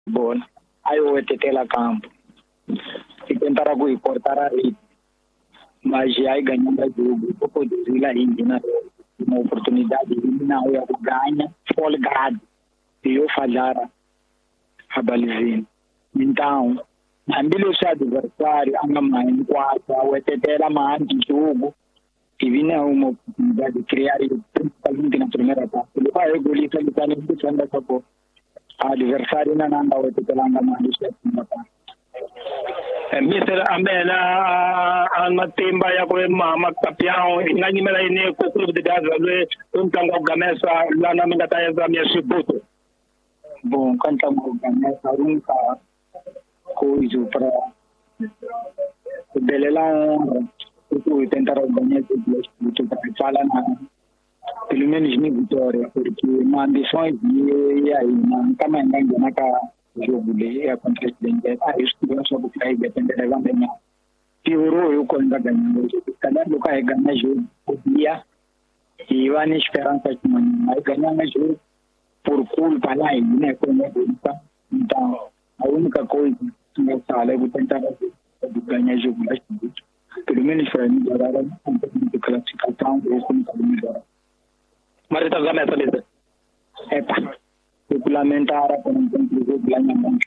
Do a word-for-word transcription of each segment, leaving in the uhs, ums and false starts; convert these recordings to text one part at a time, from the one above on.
bola. Aí eu etetela campo. E tentaram cortar a rede. Mas aí ganhando a jogo. Eu poderia ir lá ainda, uma oportunidade de não eu ganha folgado. E eu falhar a balizinha. Então, a milho adversário, a mãe, quatro, o etetela mais de jogo. E vinha uma oportunidade de criar, principalmente na primeira parte. Ele vai egolir, ele está nem pensando essa coisa. A adversário não anda o etetela anda mais de segunda parte. mister Amena ana temba ya ko mama kapiao ngani mela ine ko club de Gaza le untango gamesa la na minga ta ya minha chibuto. Bom, canta mo gamesa nunca coisa para belela tu tentar ganhar o para falar na pelo menos nem vitória porque uma ambição e aí não também não na jogo de a contra o Presidente a isso só porque aí depende da ganha piorou eu quando ganhou cada do que ganha jogo podia e eu tinha esperança que mas ganhar jogo por culpa lá e né como então a única coisa que eu falei vou tentar ganhar jogo mas pelo menos para melhorar a classificação eu como melhorar mas está ganhando essa é pá regulamentar para não ter regulamento.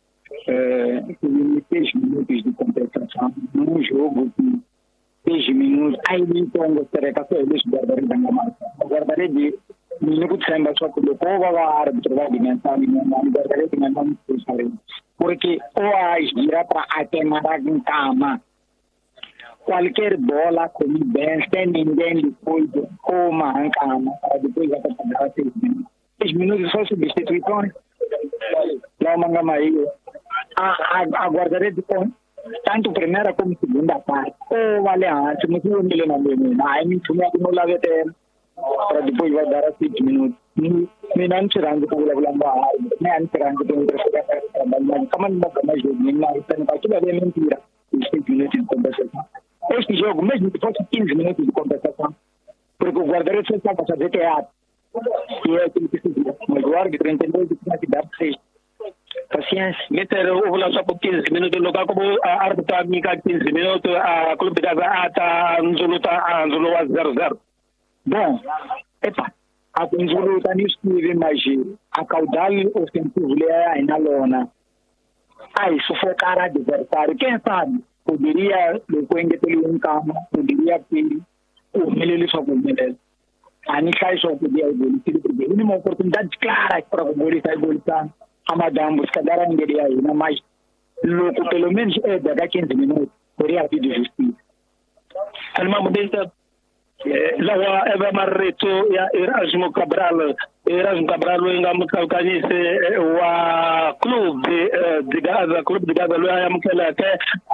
seis minutos de compensação num jogo de seis minutos. Aí então gostaria que eles guardarem da marca. Guardarei de minuto de samba só que depois vai a árbitro vai alimentar e não guardarei de mandar um curso. Porque ou a gira para até mandar em cama. Qualquer bola como bem, sem ninguém depois coma em cama para depois vai para seis minutos. seis minutos só substituições. Não manga mais. A guardarei de tanto primeira como segunda parte. Ou vale antes, mas eu me lembro de mim. Aí me fumei no lado para depois vai dar seis minutos. Me não tirando com o lembrar. Me não tirando com o trabalho. Como não como jogo, me não tem para tudo é mentira. seis minutos de compensação. Este jogo mesmo que fosse quinze minutos de compensação. Porque o guardarei só está para fazer teatro. E é aquilo que se diz. Mas o árbitro entendeu que tinha que dar seis. Paciência. Mister, o vou só por quinze minutos. No caso, a árbitro amiga quinze minutos, a clube de Gaza está Nzulu tá Nzulu a zero zero. Bom, epa, a Nzulu está nisso que mas a caudal ofensiva é ainda lona. Aí, sufocar a adversário. Quem sabe? Poderia, depois de ter um campo, poderia ter o melhor só com ele. A Nicai só podia evoluir, porque ele uma oportunidade clara para o Bolívar evoluir. A Madame busca dar a engueria aí, mas louco, pelo menos é dar quinze minutos, poderia haver de justiça. Alma modesta, lá Eva Marreto e Erasmo Cabral, Erasmo Cabral, o Engamo Calcanise, o clube de Gaza, clube de Gaza, lá é aquela que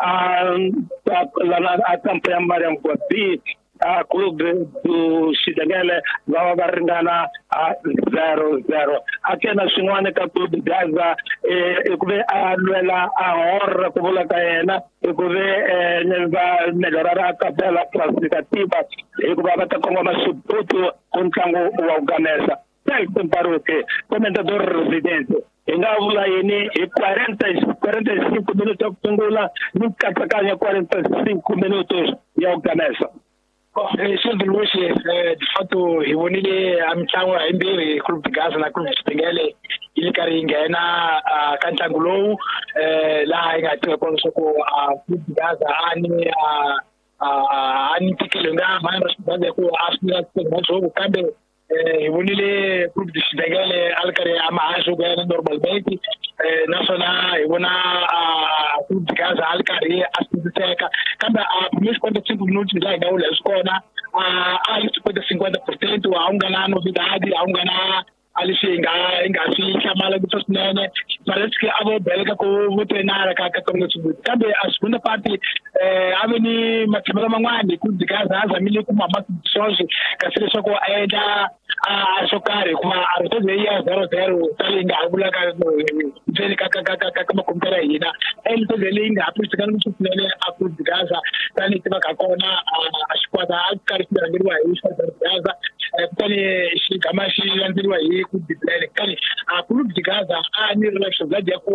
a campanha Mariam Guapi, a clube do Cidadela vai barringana a zero zero. Aqui na Chinoane que a clube de Gaza eu vou a Luela a honra como ela caena eu vou melhorar a tabela classificativa eu vou bater com uma subputo contra o Gamesa. Sai para o que comentador residente ainda vou lá e quarenta e cinco minutos eu lá nunca sacanha quarenta e cinco minutos e o Gamesa. Silvio Luiz, de fato, reunir a missão a N B A, Clube de Gaza, na Clube de Spengele, ele quer na Cantangulou, lá em a Clube de Gaza, a Ani, a Ani Tikelunga, mas responsável por a aspiração do jogo, cabe reunir Clube de Spengele, Alcare, a mais jogar normalmente, nacional, e a Clube de Gaza, Alcare, a Seca, cada a primeiros quarenta e cinco minutos lá na aula escola, a cinquenta cinquenta por cento, a um ganhar novidade, a um ganhar ali chegar, engajar, chamar de personagem, parece que a boa belga com o treinar a cada coisa sobre. Cabe a segunda parte, a venir matrimônio mangani, Clube de Gaza, a família com uma massa de sócio, que se só com a da a chocar, com a artesã ia zero zero, tá ligado, a bula dizer que que como comprar aí, na ele tá dizendo a polícia não se plane a Clube de Gaza, tá nem tem cacona a esquadra a cara que era grua aí, esquadra de Gaza, tá nem se camachi anterior aí Clube de Gaza, a Clube de Gaza a nível da sociedade